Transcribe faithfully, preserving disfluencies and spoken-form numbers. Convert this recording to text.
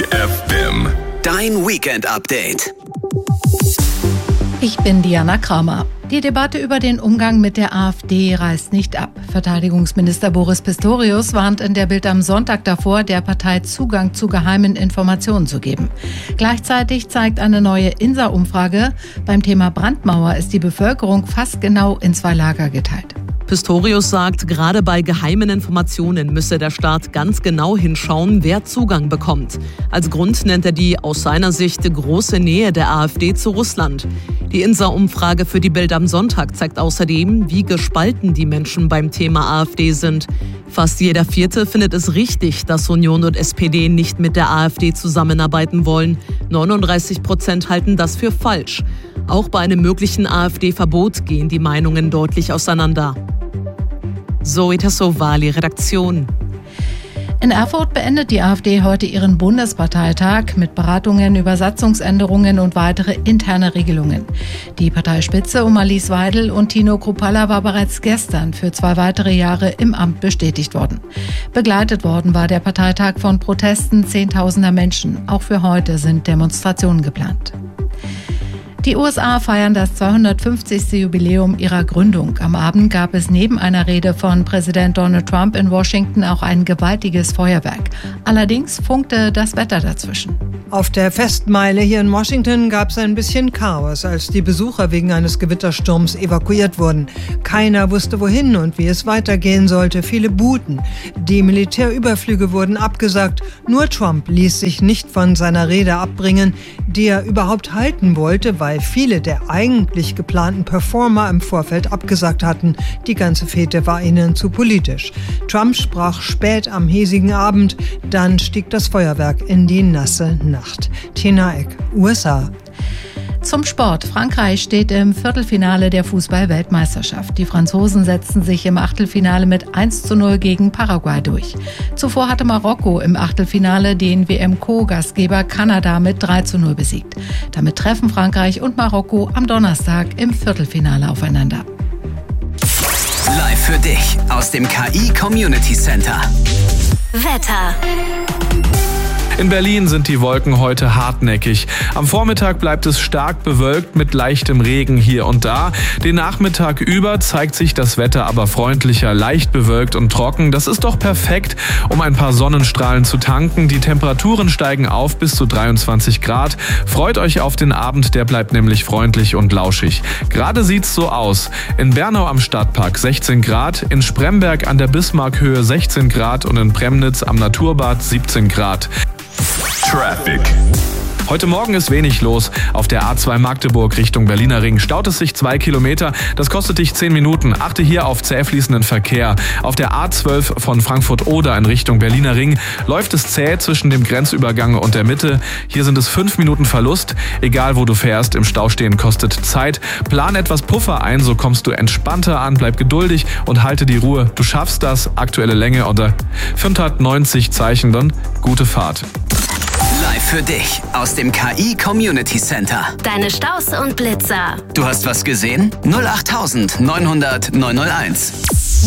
F M. Dein Weekend-Update. Ich bin Diana Kramer. Die Debatte über den Umgang mit der AfD reißt nicht ab. Verteidigungsminister Boris Pistorius warnt in der Bild am Sonntag davor, der Partei Zugang zu geheimen Informationen zu geben. Gleichzeitig zeigt eine neue I N S A-Umfrage, beim Thema Brandmauer ist die Bevölkerung fast genau in zwei Lager geteilt. Pistorius sagt, gerade bei geheimen Informationen müsse der Staat ganz genau hinschauen, wer Zugang bekommt. Als Grund nennt er die aus seiner Sicht große Nähe der AfD zu Russland. Die I N S A-Umfrage für die Bild am Sonntag zeigt außerdem, wie gespalten die Menschen beim Thema AfD sind. Fast jeder Vierte findet es richtig, dass Union und S P D nicht mit der AfD zusammenarbeiten wollen. neununddreißig Prozent halten das für falsch. Auch bei einem möglichen AfD-Verbot gehen die Meinungen deutlich auseinander. Zoe Tassovali, Redaktion. In Erfurt beendet die AfD heute ihren Bundesparteitag mit Beratungen über Satzungsänderungen und weitere interne Regelungen. Die Parteispitze um Alice Weidel und Tino Kruppalla war bereits gestern für zwei weitere Jahre im Amt bestätigt worden. Begleitet worden war der Parteitag von Protesten zehntausender Menschen. Auch für heute sind Demonstrationen geplant. Die U S A feiern das zweihundertfünfzigste Jubiläum ihrer Gründung. Am Abend gab es neben einer Rede von Präsident Donald Trump in Washington auch ein gewaltiges Feuerwerk. Allerdings funkte das Wetter dazwischen. Auf der Festmeile hier in Washington gab es ein bisschen Chaos, als die Besucher wegen eines Gewittersturms evakuiert wurden. Keiner wusste wohin und wie es weitergehen sollte. Viele buhten. Die Militärüberflüge wurden abgesagt. Nur Trump ließ sich nicht von seiner Rede abbringen, die er überhaupt halten wollte, weil viele der eigentlich geplanten Performer im Vorfeld abgesagt hatten. Die ganze Fete war ihnen zu politisch. Trump sprach spät am hiesigen Abend, dann stieg das Feuerwerk in die nasse Nacht. Tina Eck, U S A. Zum Sport. Frankreich steht im Viertelfinale der Fußball-Weltmeisterschaft. Die Franzosen setzten sich im Achtelfinale mit eins zu null gegen Paraguay durch. Zuvor hatte Marokko im Achtelfinale den W M-Co-Gastgeber Kanada mit drei zu null besiegt. Damit treffen Frankreich und Marokko am Donnerstag im Viertelfinale aufeinander. Live für dich aus dem K I Community Center. Wetter. In Berlin sind die Wolken heute hartnäckig. Am Vormittag bleibt es stark bewölkt mit leichtem Regen hier und da. Den Nachmittag über zeigt sich das Wetter aber freundlicher, leicht bewölkt und trocken. Das ist doch perfekt, um ein paar Sonnenstrahlen zu tanken. Die Temperaturen steigen auf bis zu dreiundzwanzig Grad. Freut euch auf den Abend, der bleibt nämlich freundlich und lauschig. Gerade sieht's so aus. In Bernau am Stadtpark sechzehn Grad, in Spremberg an der Bismarckhöhe sechzehn Grad und in Premnitz am Naturbad siebzehn Grad. Traffic. Heute Morgen ist wenig los. Auf der A zwei Magdeburg Richtung Berliner Ring staut es sich zwei Kilometer. Das kostet dich zehn Minuten. Achte hier auf zäh fließenden Verkehr. Auf der A zwölf von Frankfurt-Oder in Richtung Berliner Ring läuft es zäh zwischen dem Grenzübergang und der Mitte. Hier sind es fünf Minuten Verlust. Egal wo du fährst, im Stau stehen kostet Zeit. Plan etwas Puffer ein, so kommst du entspannter an. Bleib geduldig und halte die Ruhe. Du schaffst das. Aktuelle Länge unter fünfhundertneunzig Zeichen. Dann gute Fahrt. Live für dich aus dem K I Community Center. Deine Staus und Blitzer. Du hast was gesehen? null acht neunhundert neunhundert neunhunderteins.